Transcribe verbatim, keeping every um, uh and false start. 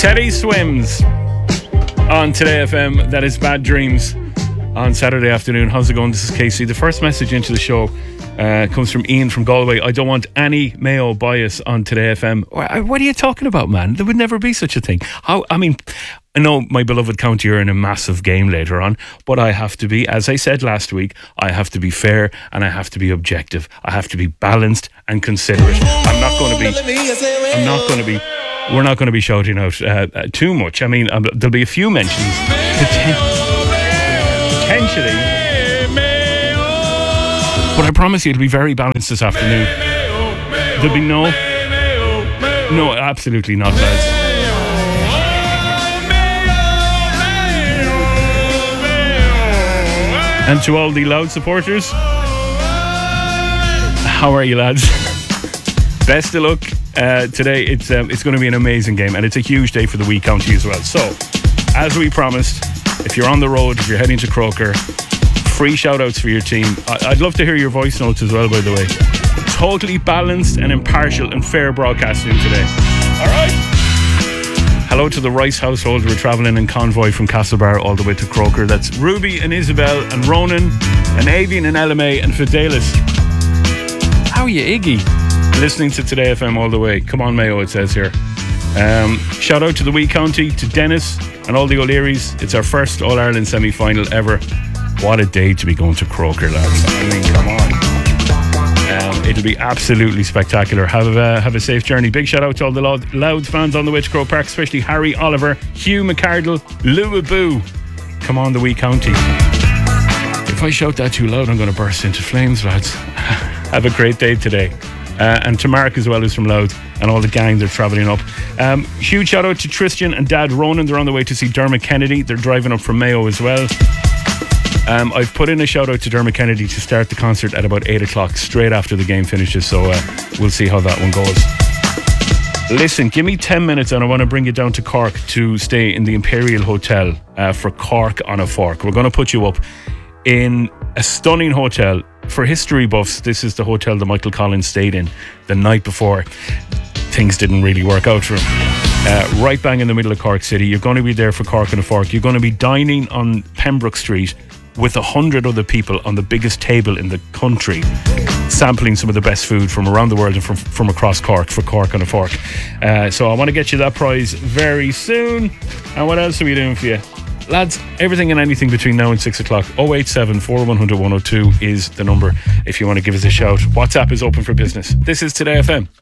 Teddy Swims on Today F M. That is Bad Dreams on Saturday afternoon. How's it going? This is Casey. The first message into the show uh, comes from Ian from Galway. I don't want any Mayo bias on Today F M. What are you talking about, man? There would never be such a thing. How? I mean, I know my beloved county are in a massive game later on, but I have to be, as I said last week, I have to be fair and I have to be objective. I have to be balanced and considerate. I'm not going to be, I'm not going to be, we're not going to be shouting out uh, uh, too much. I mean, um, there'll be a few mentions, poten- potentially, but I promise you it'll be very balanced this afternoon. There'll be no, no, absolutely not, lads. And to all the Loud supporters, how are you, lads? Best of luck uh, today. It's um, it's going to be an amazing game, and it's a huge day for the wee county as well. So, as we promised, if you're on the road, if you're heading to Croker, free shout-outs for your team. I- I'd love to hear your voice notes as well, by the way. Totally balanced and impartial and fair broadcasting today. All right. Hello to the Rice household. We're travelling in convoy from Castlebar all the way to Croker. That's Ruby and Isabel and Ronan and Avian and L M A and Fidelis. How are you, Iggy? Listening to Today F M all the way. Come on, Mayo, it says here. Um, shout out to the wee county, to Dennis and all the O'Learys. It's our first All-Ireland semi-final ever. What a day to be going to Croker, lads. I mean, come on. Um, it'll be absolutely spectacular. Have a, have a safe journey. Big shout out to all the Loud, Loud fans on the way to Croke Park, especially Harry Oliver, Hugh McCardle, Lou Aboo. Come on, the wee county. If I shout that too loud, I'm going to burst into flames, lads. Have a great day today. Uh, and to Mark as well, who's from Loud, and all the gang they're travelling up. Um, huge shout out to Tristan and Dad Ronan. They're on the way to see Dermot Kennedy. They're driving up from Mayo as well. Um, I've put in a shout out to Dermot Kennedy to start the concert at about eight o'clock, straight after the game finishes. So uh, we'll see how that one goes. Listen, give me ten minutes and I want to bring you down to Cork to stay in the Imperial Hotel uh, for Cork on a Fork. We're going to put you up in a stunning hotel. For history buffs, this is the hotel that Michael Collins stayed in the night before things didn't really work out for him. Uh, right bang in the middle of Cork City. You're going to be there for Cork on a Fork. You're going to be dining on Pembroke Street with a hundred other people on the biggest table in the country, sampling some of the best food from around the world and from, from across Cork for Cork on a Fork. Uh, so I want to get you that prize very soon. And what else are we doing for you? Lads, everything and anything between now and six o'clock. oh eight seven, four one zero zero, one oh two is the number if you want to give us a shout. WhatsApp is open for business. This is Today F M.